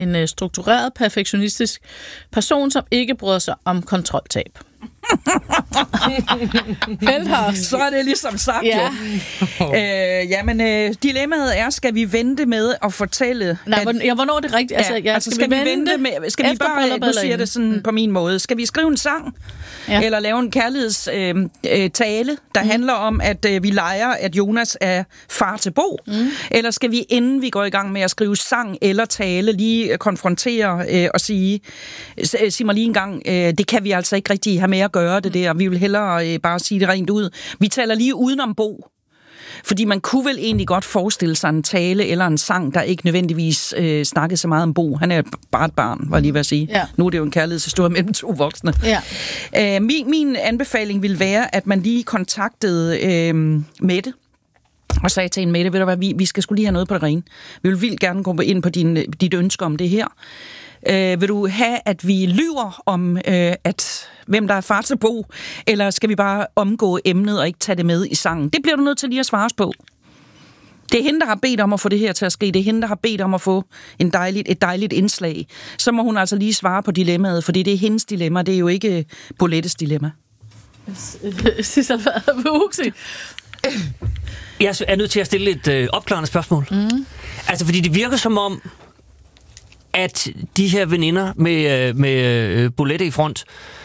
en struktureret, perfektionistisk person, som ikke bryder sig om kontroltab. Så er det ligesom sagt, jo. Dilemmaet er, skal vi vente med at fortælle... hvornår er det rigtigt? Skal vi vente med... Skal vi bare... Nu siger det sådan på min måde. Skal vi skrive en sang? Ja. Eller lave en kærlighedstale, der handler om, at vi leger, at Jonas er far til Bo? Eller skal vi, inden vi går i gang med at skrive sang eller tale, lige konfrontere og sige, sig mig lige en gang, det kan vi altså ikke rigtig have med at gøre det der. Vi vil hellere bare sige det rent ud. Vi taler lige udenom Bo. Fordi man kunne vel egentlig godt forestille sig en tale eller en sang, der ikke nødvendigvis snakkede så meget om Bo. Han er bare et barn, var jeg lige ved at sige. Ja. Nu er det jo en kærlighedshistorie mellem to voksne. Ja. Min anbefaling ville være, at man lige kontaktede Mette, og sagde til en Mette, ved du hvad, vi skal sgu lige have noget på det rene. Vi vil vildt gerne gå ind på dit ønske om det her. Vil du have, at vi lyver om, hvem der er far til Bo, eller skal vi bare omgå emnet og ikke tage det med i sangen? Det bliver du nødt til lige at svare os på. Det er hende, der har bedt om at få det her til at ske. Det er hende, der har bedt om at få et dejligt indslag. Så må hun altså lige svare på dilemmaet, fordi det er hendes dilemma, det er jo ikke Bolettes dilemma. Jeg er nødt til at stille et opklarende spørgsmål. Altså, fordi det virker som om, at de her veninder med Bolette i front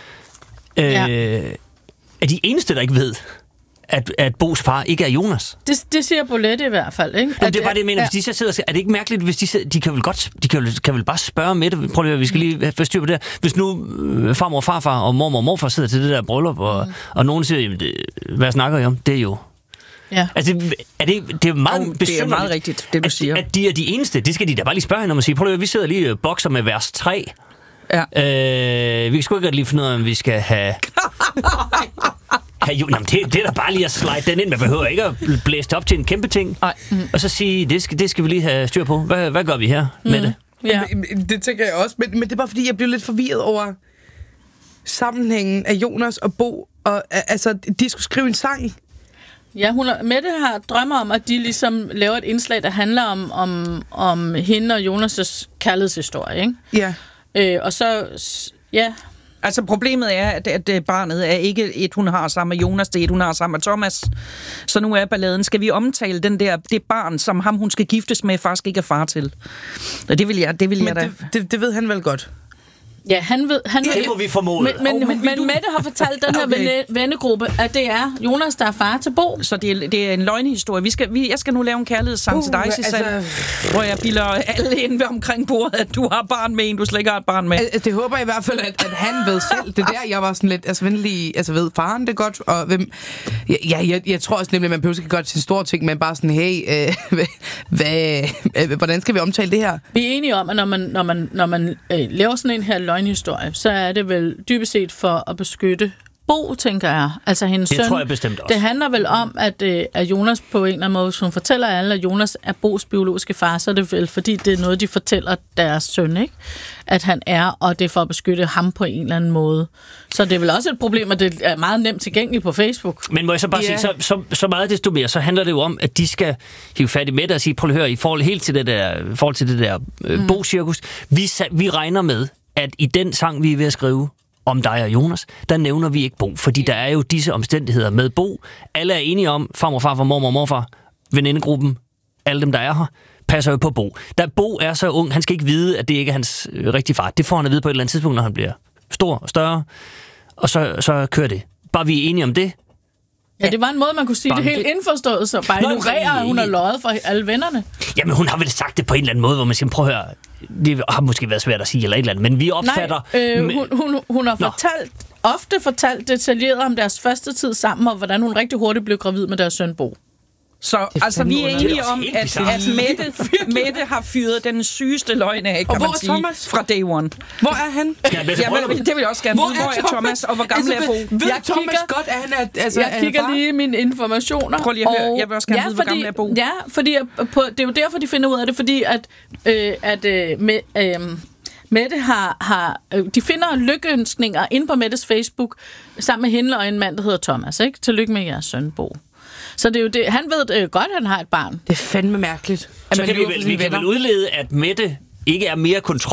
er de eneste, der ikke ved, at Bos far ikke er Jonas. Det siger Bolette i hvert fald, ikke? Jamen, det er bare det, jeg mener. Hvis de så sidder, er det ikke mærkeligt, hvis de kan vel bare spørge med det. Prøv lige, vi skal lige få styr på det. Hvis nu farmor, farfar og mormor og morfar sidder til det der bryllup, og nogen siger, jamen, hvad snakker I om? Det er jo... Ja. Altså, det er meget det er meget rigtigt, det du siger. At de er de eneste. Det skal de da bare lige spørge hende om at sige. Prøv at vi sidder lige og bokser med vers 3. Ja. Vi kan sgu ikke lige finde ud af, om vi skal have... det er da bare lige at slide den ind. Man behøver ikke at blæse op til en kæmpe ting. Og så sige, det skal vi lige have styr på. Hvad gør vi her med det? Ja. Det tænker jeg også. Men det er bare fordi, jeg bliver lidt forvirret over sammenhængen af Jonas og Bo. Og, altså, de skulle skrive en sang. Ja, Mette har drømmer om, at de ligesom laver et indslag, der handler om hende og Jonas' kærlighedshistorie, ikke? Ja. Og så, ja... Altså, problemet er, at barnet er ikke et, hun har sammen med Jonas, det er et, hun har sammen med Thomas. Så nu er balladen. Skal vi omtale det barn, som ham, hun skal giftes med, faktisk ikke er far til? Og det vil jeg da... Det ved han vel godt. Ja, han ved... Det må vi formode. Men Mette har fortalt den her vennegruppe, at det er Jonas, der er far til Bo. Så det er en løgnehistorie. Jeg skal nu lave en kærlighedssang til dig, Susanne, hvor jeg bilder alle ind ved omkring bordet, at du har barn med en, du slet ikke har et barn med. Det håber jeg i hvert fald, at han ved selv. Det der, jeg var sådan lidt venlig, ved faren det godt, og hvem... Jeg tror også nemlig, at man behøver ikke godt til store ting, men bare sådan, hey, hvordan skal vi omtale det her? Vi er enige om, at når man laver sådan en her løgnhistorie, så er det vel dybest set for at beskytte Bo, tænker jeg. Altså hendes søn. Det tror jeg bestemt også. Det handler vel om, at Jonas på en eller anden måde, som fortæller alle, at Jonas er Bos biologiske far, så er det vel, fordi det er noget, de fortæller deres søn, ikke? At han er, og det er for at beskytte ham på en eller anden måde. Så det er vel også et problem, at det er meget nemt tilgængeligt på Facebook. Men må jeg så bare sige, så meget desto mere, så handler det jo om, at de skal hive fat i Mette og sige, prøv at høre, i forhold til det der Bo-cirkus, vi regner med, at i den sang, vi er ved at skrive om dig og Jonas, der nævner vi ikke Bo, fordi der er jo disse omstændigheder med Bo. Alle er enige om, farmor, farfar, mormor, morfar, venindegruppen, alle dem, der er her, passer jo på Bo. Da Bo er så ung, han skal ikke vide, at det ikke er hans rigtige far. Det får han at vide på et eller andet tidspunkt, når han bliver stor og større, og så kører det. Bare vi er enige om det. Ja, det var en måde, man kunne sige det helt indforstået, så bare ignorerer, at hun har løjet for alle vennerne. Jamen, hun har vel sagt det på en eller anden måde, hvor man siger, prøv at høre, det har måske været svært at sige eller et eller andet, men vi opfatter... Hun har ofte fortalt detaljeret om deres første tid sammen, og hvordan hun rigtig hurtigt blev gravid med deres søn Bo. Så altså, vi er enige om, at Mette har fyret den sygeste løgn af, kan man sige, fra day one. Hvor er han? Det vil jeg også gerne vide. Hvor er Thomas, og hvor gammel er Bo? Ved Thomas godt, at han er... Jeg kigger lige mine informationer. Prøv lige at høre. Jeg vil også gerne vide, hvor gammel er Bo. Ja, fordi det er jo derfor, de finder ud af det, fordi Mette de finder lykkeønskninger inde på Mettes Facebook, sammen med hende og en mand, der hedder Thomas, ikke? Tillykke med jeres søn, Bo. Så det er jo det. Han ved godt, at han har et barn. Det er fandme mærkeligt. Så kan vi kan vel udlede, at Mette ikke er mere kontrol